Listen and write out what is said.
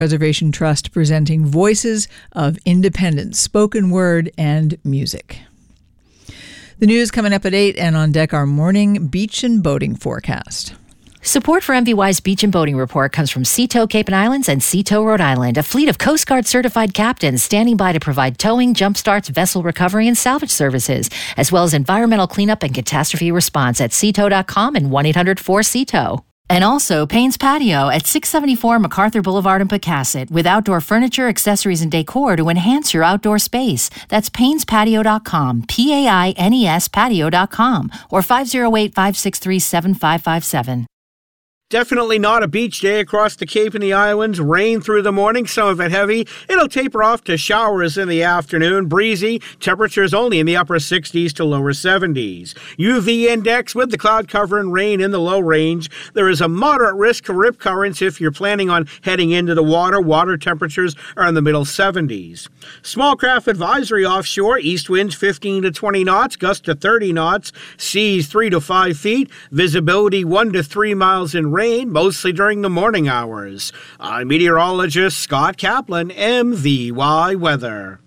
Preservation Trust presenting Voices of Independence, spoken word and music. The news coming up at 8, and on deck our morning beach and boating forecast. Support for MVY's Beach and Boating Report comes from Seatow Cape and Islands and Seatow, Rhode Island, a fleet of Coast Guard certified captains standing by to provide towing, jump starts, vessel recovery, and salvage services, as well as environmental cleanup and catastrophe response at seatow.com and 1-800-4SEATOW. And also Payne's Patio at 674 MacArthur Boulevard in Pecasset, with outdoor furniture, accessories, and decor to enhance your outdoor space. That's painespatio.com, P-A-I-N-E-S patio.com, or 508-563-7557. Definitely not a beach day across the Cape and the Islands. Rain through the morning, some of it heavy. It'll taper off to showers in the afternoon. Breezy, temperatures only in the upper 60s to lower 70s. UV index with the cloud cover and rain in the low range. There is a moderate risk of rip currents if you're planning on heading into the water. Water temperatures are in the middle 70s. Small craft advisory offshore. East winds 15 to 20 knots, gusts to 30 knots. Seas 3 to 5 feet. Visibility 1 to 3 miles in range. Mostly during the morning hours. I'm meteorologist Scott Kaplan, MVY Weather.